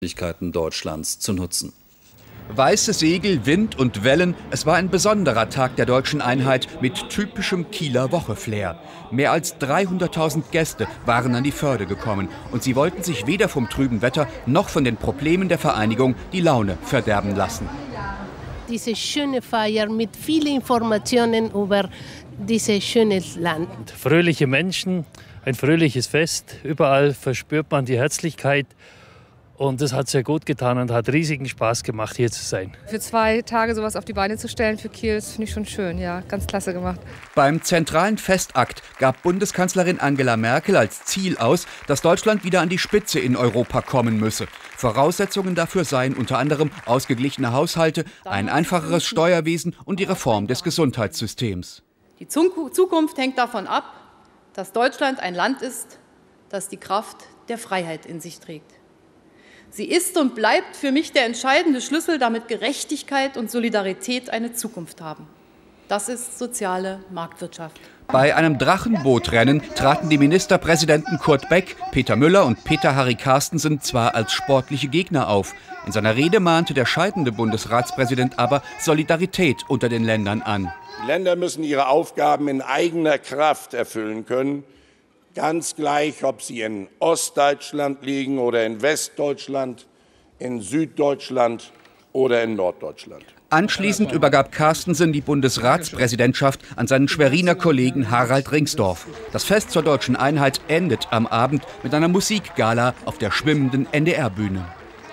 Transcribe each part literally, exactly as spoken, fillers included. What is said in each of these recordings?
Möglichkeiten Deutschlands zu nutzen. Weiße Segel, Wind und Wellen, es war ein besonderer Tag der deutschen Einheit mit typischem Kieler Woche-Flair. Mehr als dreihunderttausend Gäste waren an die Förde gekommen und sie wollten sich weder vom trüben Wetter noch von den Problemen der Vereinigung die Laune verderben lassen. Diese schöne Feier mit vielen Informationen über dieses schöne Land. Fröhliche Menschen, ein fröhliches Fest, überall verspürt man die Herzlichkeit. Und das hat sehr gut getan und hat riesigen Spaß gemacht, hier zu sein. Für zwei Tage sowas auf die Beine zu stellen für Kiel, das finde ich schon schön. Ja, ganz klasse gemacht. Beim zentralen Festakt gab Bundeskanzlerin Angela Merkel als Ziel aus, dass Deutschland wieder an die Spitze in Europa kommen müsse. Voraussetzungen dafür seien unter anderem ausgeglichene Haushalte, ein einfacheres Steuerwesen und die Reform des Gesundheitssystems. Die Zukunft hängt davon ab, dass Deutschland ein Land ist, das die Kraft der Freiheit in sich trägt. Sie ist und bleibt für mich der entscheidende Schlüssel, damit Gerechtigkeit und Solidarität eine Zukunft haben. Das ist soziale Marktwirtschaft. Bei einem Drachenbootrennen traten die Ministerpräsidenten Kurt Beck, Peter Müller und Peter Harry Carstensen zwar als sportliche Gegner auf. In seiner Rede mahnte der scheidende Bundesratspräsident aber Solidarität unter den Ländern an. Die Länder müssen ihre Aufgaben in eigener Kraft erfüllen können. Ganz gleich, ob sie in Ostdeutschland liegen oder in Westdeutschland, in Süddeutschland oder in Norddeutschland. Anschließend übergab Carstensen die Bundesratspräsidentschaft an seinen Schweriner Kollegen Harald Ringsdorf. Das Fest zur deutschen Einheit endet am Abend mit einer Musikgala auf der schwimmenden N D R-Bühne.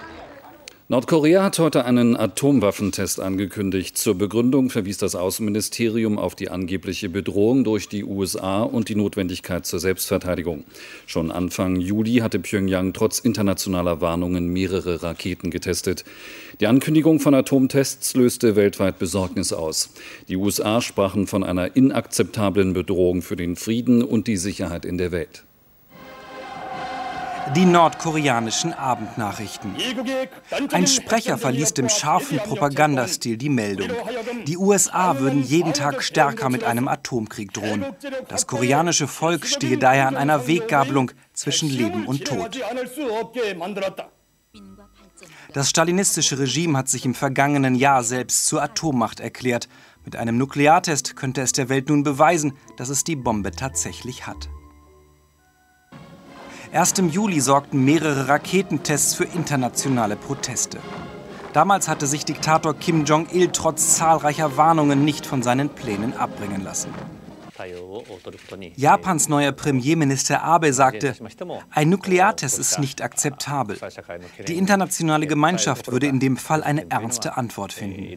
Nordkorea hat heute einen Atomwaffentest angekündigt. Zur Begründung verwies das Außenministerium auf die angebliche Bedrohung durch die U S A und die Notwendigkeit zur Selbstverteidigung. Schon Anfang Juli hatte Pjöngjang trotz internationaler Warnungen mehrere Raketen getestet. Die Ankündigung von Atomtests löste weltweit Besorgnis aus. Die U S A sprachen von einer inakzeptablen Bedrohung für den Frieden und die Sicherheit in der Welt. Die nordkoreanischen Abendnachrichten. Ein Sprecher verließ im scharfen Propagandastil die Meldung. Die U S A würden jeden Tag stärker mit einem Atomkrieg drohen. Das koreanische Volk stehe daher an einer Weggabelung zwischen Leben und Tod. Das stalinistische Regime hat sich im vergangenen Jahr selbst zur Atommacht erklärt. Mit einem Nukleartest könnte es der Welt nun beweisen, dass es die Bombe tatsächlich hat. Erst im Juli sorgten mehrere Raketentests für internationale Proteste. Damals hatte sich Diktator Kim Jong-il trotz zahlreicher Warnungen nicht von seinen Plänen abbringen lassen. Japans neuer Premierminister Abe sagte, ein Nukleartest ist nicht akzeptabel. Die internationale Gemeinschaft würde in dem Fall eine ernste Antwort finden.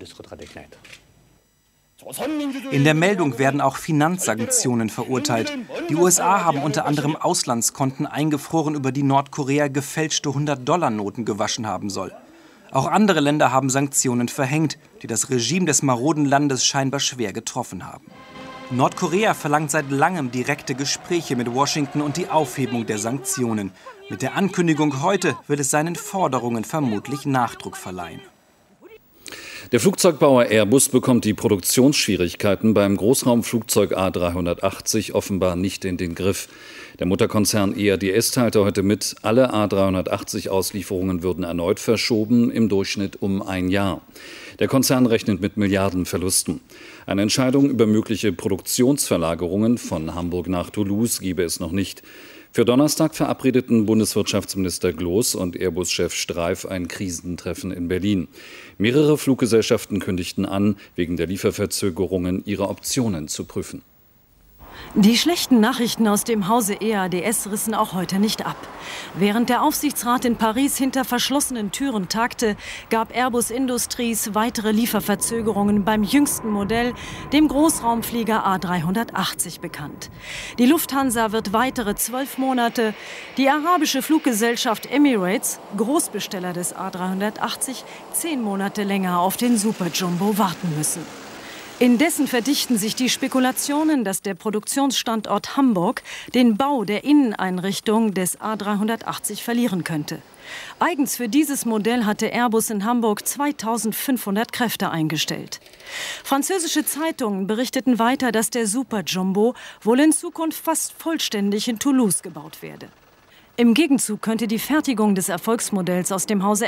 In der Meldung werden auch Finanzsanktionen verurteilt. Die U S A haben unter anderem Auslandskonten eingefroren, über die Nordkorea gefälschte hundert-Dollar-Noten gewaschen haben soll. Auch andere Länder haben Sanktionen verhängt, die das Regime des maroden Landes scheinbar schwer getroffen haben. Nordkorea verlangt seit langem direkte Gespräche mit Washington und die Aufhebung der Sanktionen. Mit der Ankündigung heute wird es seinen Forderungen vermutlich Nachdruck verleihen. Der Flugzeugbauer Airbus bekommt die Produktionsschwierigkeiten beim Großraumflugzeug A dreihundertachtzig offenbar nicht in den Griff. Der Mutterkonzern E A D S teilte heute mit, alle A dreihundertachtzig-Auslieferungen würden erneut verschoben, im Durchschnitt um ein Jahr. Der Konzern rechnet mit Milliardenverlusten. Eine Entscheidung über mögliche Produktionsverlagerungen von Hamburg nach Toulouse gebe es noch nicht. Für Donnerstag verabredeten Bundeswirtschaftsminister Gloß und Airbus-Chef Streif ein Krisentreffen in Berlin. Mehrere Fluggesellschaften kündigten an, wegen der Lieferverzögerungen ihre Optionen zu prüfen. Die schlechten Nachrichten aus dem Hause E A D S rissen auch heute nicht ab. Während der Aufsichtsrat in Paris hinter verschlossenen Türen tagte, gab Airbus Industries weitere Lieferverzögerungen beim jüngsten Modell, dem Großraumflieger A dreihundertachtzig, bekannt. Die Lufthansa wird weitere zwölf Monate, die arabische Fluggesellschaft Emirates, Großbesteller des A dreihundertachtzig, zehn Monate länger auf den Super Jumbo warten müssen. Indessen verdichten sich die Spekulationen, dass der Produktionsstandort Hamburg den Bau der Inneneinrichtung des A dreihundertachtzig verlieren könnte. Eigens für dieses Modell hatte Airbus in Hamburg zweitausendfünfhundert Kräfte eingestellt. Französische Zeitungen berichteten weiter, dass der Super Jumbo wohl in Zukunft fast vollständig in Toulouse gebaut werde. Im Gegenzug könnte die Fertigung des Erfolgsmodells aus dem Hause